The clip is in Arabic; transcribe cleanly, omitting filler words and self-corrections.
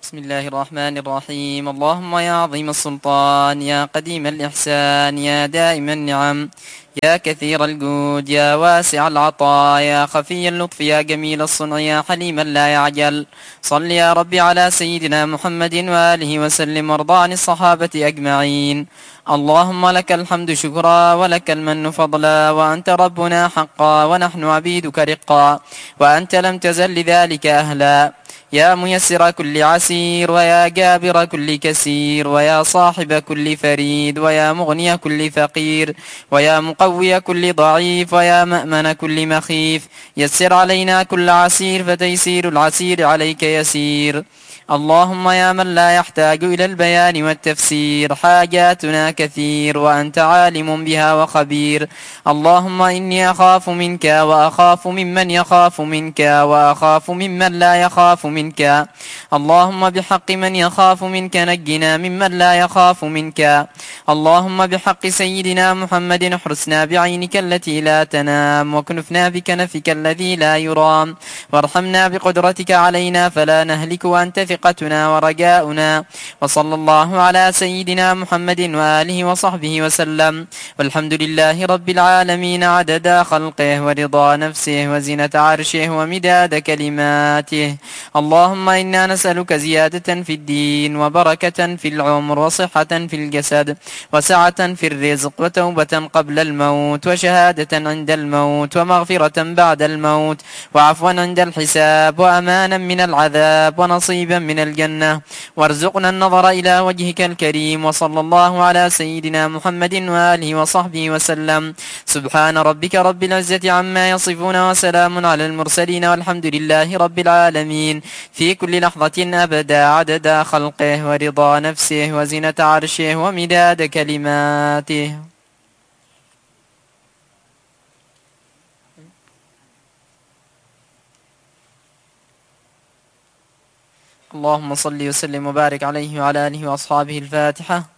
بسم الله الرحمن الرحيم. اللهم يا عظيم السلطان، يا قديم الإحسان، يا دائم النعم، يا كثير الجود، يا واسع العطاء، يا خفي اللطف، يا جميل الصنع، يا حليما لا يعجل، صل يا ربي على سيدنا محمد وآله وسلم، وارض عن الصحابة أجمعين. اللهم لك الحمد شكرا، ولك المن فضلا، وأنت ربنا حقا، ونحن عبيدك رقا، وأنت لم تزل لذلك أهلا. يا ميسر كل عسير، ويا جابر كل كسير، ويا صاحب كل فريد، ويا مغني كل فقير، ويا مقوي كل ضعيف، ويا مأمن كل مخيف، يسر علينا كل عسير، فتيسير العسير عليك يسير. اللهم يا من لا يحتاج إلى البيان والتفسير، حاجاتنا كثير، وأنت عالم بها وخبير. اللهم إني أخاف منك، وأخاف ممن يخاف منك، وأخاف ممن لا يخاف منك. اللهم بحق من يخاف منك نجنا ممن لا يخاف منك. اللهم بحق سيدنا محمد احرسنا بعينك التي لا تنام، وكنفنا بكنفك الذي لا يرام، وارحمنا بقدرتك علينا فلا نهلك، وأنت ثقتنا ورجاؤنا. وصلى الله على سيدنا محمد وآله وصحبه وسلم، والحمد لله رب العالمين، عدد خلقه ورضا نفسه وزنة عرشه ومداد كلماته. اللهم إنا نسألك زيادة في الدين، وبركة في العمر، وصحة في الجسد، وسعة في الرزق، وتوبة قبل الموت، وشهادة عند الموت، ومغفرة بعد الموت، وعفوا عند الحساب، وأمانا من العذاب، ونصيبا من الجنة، وارزقنا النظر إلى وجهك الكريم. وصلى الله على سيدنا محمد وآله وصحبه وسلم. سبحان ربك رب العزة عما يصفون، وسلام على المرسلين، والحمد لله رب العالمين. في كل لحظة أبدا، عدد خلقه ورضا نفسه وزنة عرشه ومداد كلماته. اللهم صل وسلم وبارك عليه وعلى آله وأصحابه. الفاتحة.